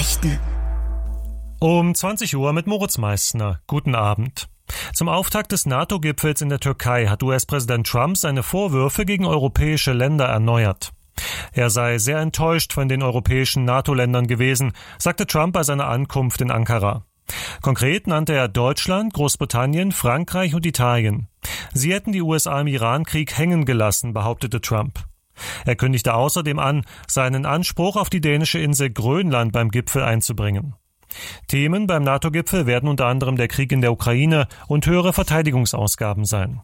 Nachrichten. Um 20 Uhr mit Moritz Meissner. Guten Abend. Zum Auftakt des NATO-Gipfels in der Türkei hat US-Präsident Trump seine Vorwürfe gegen europäische Länder erneuert. Er sei sehr enttäuscht von den europäischen NATO-Ländern gewesen, sagte Trump bei seiner Ankunft in Ankara. Konkret nannte er Deutschland, Großbritannien, Frankreich und Italien. Sie hätten die USA im Iran-Krieg hängen gelassen, behauptete Trump. Er kündigte außerdem an, seinen Anspruch auf die dänische Insel Grönland beim Gipfel einzubringen. Themen beim NATO-Gipfel werden unter anderem der Krieg in der Ukraine und höhere Verteidigungsausgaben sein.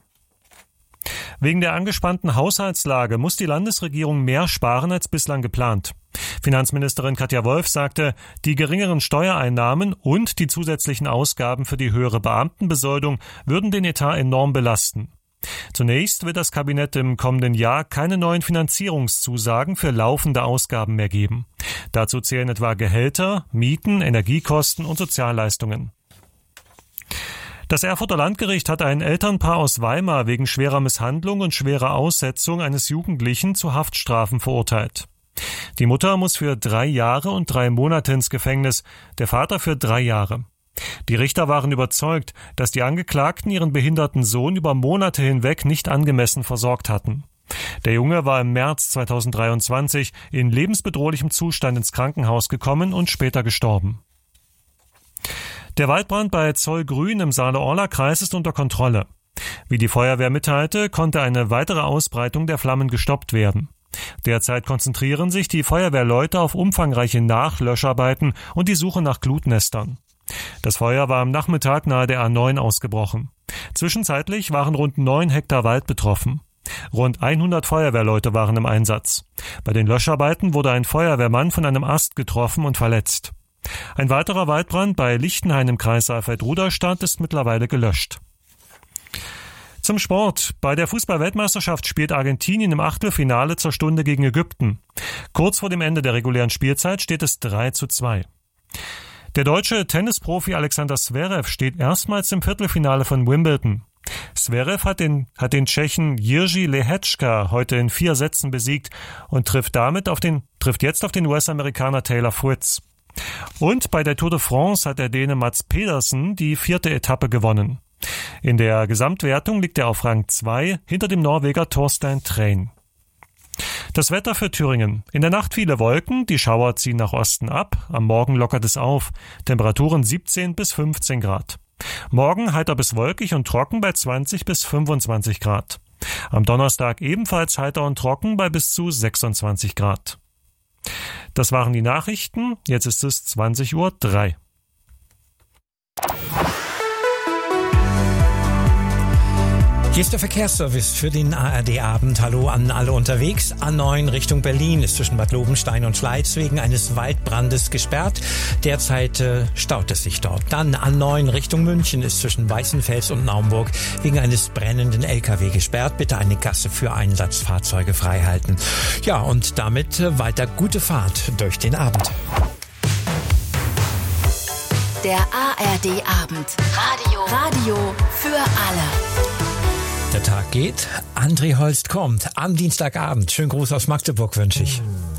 Wegen der angespannten Haushaltslage muss die Landesregierung mehr sparen als bislang geplant. Finanzministerin Katja Wolf sagte, die geringeren Steuereinnahmen und die zusätzlichen Ausgaben für die höhere Beamtenbesoldung würden den Etat enorm belasten. Zunächst wird das Kabinett im kommenden Jahr keine neuen Finanzierungszusagen für laufende Ausgaben mehr geben. Dazu zählen etwa Gehälter, Mieten, Energiekosten und Sozialleistungen. Das Erfurter Landgericht hat ein Elternpaar aus Weimar wegen schwerer Misshandlung und schwerer Aussetzung eines Jugendlichen zu Haftstrafen verurteilt. Die Mutter muss für 3 Jahre und 3 Monate ins Gefängnis, der Vater für 3 Jahre. Die Richter waren überzeugt, dass die Angeklagten ihren behinderten Sohn über Monate hinweg nicht angemessen versorgt hatten. Der Junge war im März 2023 in lebensbedrohlichem Zustand ins Krankenhaus gekommen und später gestorben. Der Waldbrand bei Zollgrün im Saale-Orla-Kreis ist unter Kontrolle. Wie die Feuerwehr mitteilte, konnte eine weitere Ausbreitung der Flammen gestoppt werden. Derzeit konzentrieren sich die Feuerwehrleute auf umfangreiche Nachlöscharbeiten und die Suche nach Glutnestern. Das Feuer war am Nachmittag nahe der A9 ausgebrochen. Zwischenzeitlich waren rund 9 Hektar Wald betroffen. Rund 100 Feuerwehrleute waren im Einsatz. Bei den Löscharbeiten wurde ein Feuerwehrmann von einem Ast getroffen und verletzt. Ein weiterer Waldbrand bei Lichtenhain im Kreis Saalfeld-Rudolstadt ist mittlerweile gelöscht. Zum Sport. Bei der Fußball-Weltmeisterschaft spielt Argentinien im Achtelfinale zur Stunde gegen Ägypten. Kurz vor dem Ende der regulären Spielzeit steht es 3:2. Der deutsche Tennisprofi Alexander Zverev steht erstmals im Viertelfinale von Wimbledon. Zverev hat den Tschechen Jiří Lehečka heute in 4 Sätzen besiegt und trifft jetzt auf den US-Amerikaner Taylor Fritz. Und bei der Tour de France hat der Däne Mads Pedersen die 4. Etappe gewonnen. In der Gesamtwertung liegt er auf Rang 2 hinter dem Norweger Torstein Træn. Das Wetter für Thüringen. In der Nacht viele Wolken, die Schauer ziehen nach Osten ab, am Morgen lockert es auf, Temperaturen 17 bis 15 Grad. Morgen heiter bis wolkig und trocken bei 20 bis 25 Grad. Am Donnerstag ebenfalls heiter und trocken bei bis zu 26 Grad. Das waren die Nachrichten, jetzt ist es 20:03 Uhr. Hier ist der Verkehrsservice für den ARD-Abend. Hallo an alle unterwegs. A9 Richtung Berlin ist zwischen Bad Lobenstein und Schleiz wegen eines Waldbrandes gesperrt. Derzeit staut es sich dort. Dann A9 Richtung München ist zwischen Weißenfels und Naumburg wegen eines brennenden LKW gesperrt. Bitte eine Gasse für Einsatzfahrzeuge freihalten. Ja, und damit weiter gute Fahrt durch den Abend. Der ARD-Abend. Radio für alle. Der Tag geht, André Holst kommt am Dienstagabend. Schönen Gruß aus Magdeburg wünsche ich.